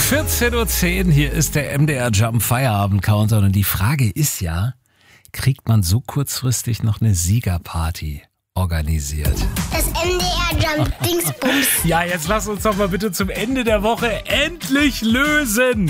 14:10 Uhr, hier ist der MDR Jump Feierabend Countdown und die Frage ist ja, kriegt man so kurzfristig noch eine Siegerparty organisiert? Das MDR Jump Dingsbums. Ja, jetzt lass uns doch mal bitte zum Ende der Woche endlich lösen.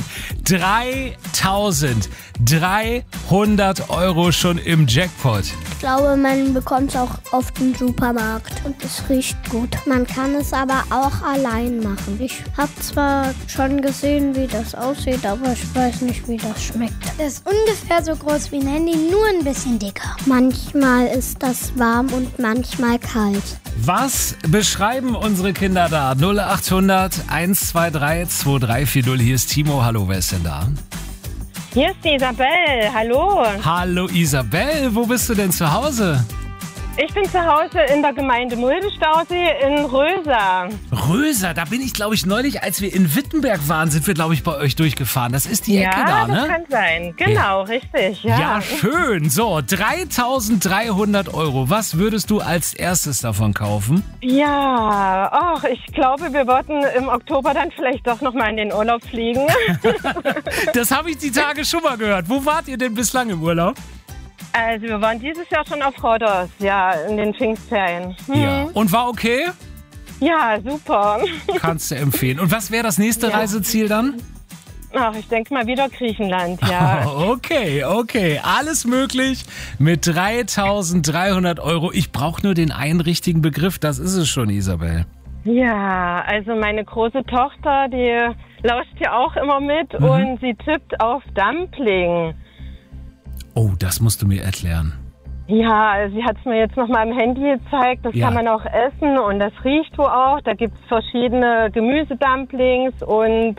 3.300 Euro schon im Jackpot. Ich glaube, man bekommt es auch auf dem Supermarkt und es riecht gut. Man kann es aber auch allein machen. Ich habe zwar schon gesehen, wie das aussieht, aber ich weiß nicht, wie das schmeckt. Das ist ungefähr so groß wie ein Handy, nur ein bisschen dicker. Manchmal ist das warm und manchmal kalt. Was beschreiben unsere Kinder da? 0800 123 2340. Hier ist Timo. Hallo, wer ist denn da? Hier ist die Isabel, hallo. Hallo Isabel, wo bist du denn zu Hause? Ich bin zu Hause in der Gemeinde Mulde-Stausee in Röser. Röser, da bin ich, glaube ich, neulich, als wir in Wittenberg waren, sind wir, glaube ich, bei euch durchgefahren. Das ist die Ecke da, ne? Ja, das kann sein. Genau, richtig. Ja, schön. So, 3.300 Euro. Was würdest du als erstes davon kaufen? Ja, ach, ich glaube, wir wollten im Oktober dann vielleicht doch nochmal in den Urlaub fliegen. Das habe ich die Tage schon mal gehört. Wo wart ihr denn bislang im Urlaub? Also wir waren dieses Jahr schon auf Rhodos, ja, in den Pfingstferien. Ja. Und war okay? Ja, super. Kannst du empfehlen. Und was wäre das nächste Reiseziel dann? Ach, ich denke mal wieder Griechenland, ja. Okay. Alles möglich mit 3.300 Euro. Ich brauche nur den einen richtigen Begriff. Das ist es schon, Isabel. Ja, also meine große Tochter, die lauscht ja auch immer mit und sie tippt auf Dumpling. Oh, das musst du mir erklären. Ja, sie hat es mir jetzt noch mal im Handy gezeigt. Das kann man auch essen und das riecht wohl auch. Da gibt es verschiedene Gemüsedumplings und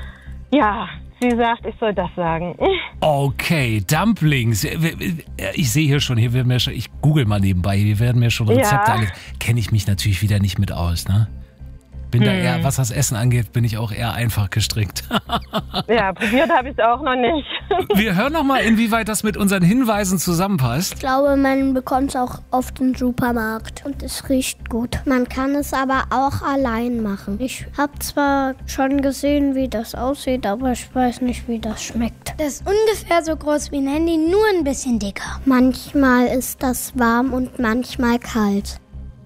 ja, sie sagt, ich soll das sagen. Okay, Dumplings. Ich sehe hier schon, ich google mal nebenbei, hier werden mir schon Rezepte kenne ich mich natürlich wieder nicht mit aus, ne? Bin da eher, was das Essen angeht, bin ich auch eher einfach gestrickt. Ja, probiert habe ich es auch noch nicht. Wir hören noch mal, inwieweit das mit unseren Hinweisen zusammenpasst. Ich glaube, man bekommt es auch auf dem Supermarkt und es riecht gut. Man kann es aber auch allein machen. Ich habe zwar schon gesehen, wie das aussieht, aber ich weiß nicht, wie das schmeckt. Das ist ungefähr so groß wie ein Handy, nur ein bisschen dicker. Manchmal ist das warm und manchmal kalt.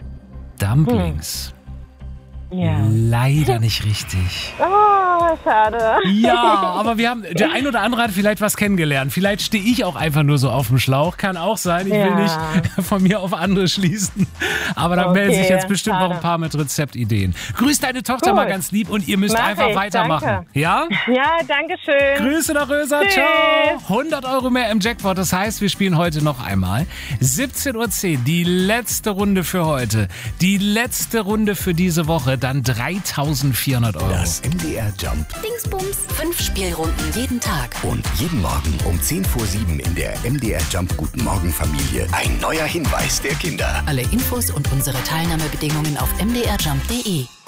Dumplings. Ja. Leider nicht richtig. Oh, schade. Ja, aber der ein oder andere hat vielleicht was kennengelernt. Vielleicht stehe ich auch einfach nur so auf dem Schlauch. Kann auch sein. Ich will nicht von mir auf andere schließen. Aber da melden sich jetzt bestimmt noch ein paar mit Rezeptideen. Grüß deine Tochter mal ganz lieb und ihr müsst einfach weitermachen. Danke. Ja? Ja, danke schön. Grüße nach Röser. Tschüss. Ciao. 100 Euro mehr im Jackpot. Das heißt, wir spielen heute noch einmal. 17:10 Uhr, die letzte Runde für heute. Die letzte Runde für diese Woche. Dann 3.400 Euro. Das MDR Jump Dingsbums. 5 Spielrunden jeden Tag. und jeden Morgen um 10:07 in der MDR Jump Guten Morgen Familie ein neuer Hinweis der Kinder. Alle Infos und unsere Teilnahmebedingungen auf mdrjump.de.